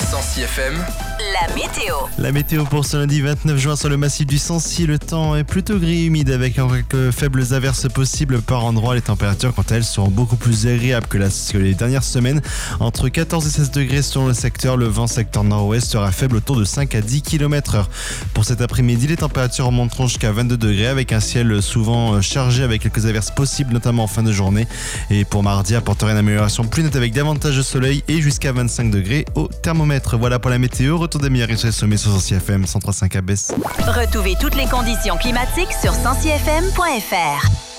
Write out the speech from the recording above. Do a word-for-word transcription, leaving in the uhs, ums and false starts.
Sancy F M, la météo. La météo pour ce lundi vingt-neuf juin sur le massif du Sancy. Le temps est plutôt gris et humide avec quelques faibles averses possibles par endroits. Les températures, quant à elles, seront beaucoup plus agréables que, la, que les dernières semaines. Entre quatorze et seize degrés selon le secteur. Le vent secteur nord-ouest sera faible autour de cinq à dix kilomètres heure. Pour cet après-midi, les températures remonteront jusqu'à vingt-deux degrés avec un ciel souvent chargé avec quelques averses possibles, notamment en fin de journée. Et pour mardi, apportera une amélioration plus nette avec davantage de soleil et jusqu'à vingt-cinq degrés au thermomètre. Voilà pour la météo. Retour des meilleurs sur les sommets sur Sancy F M cent trois virgule cinq à Besse. Retrouvez toutes les conditions climatiques sur sancy f m point f r.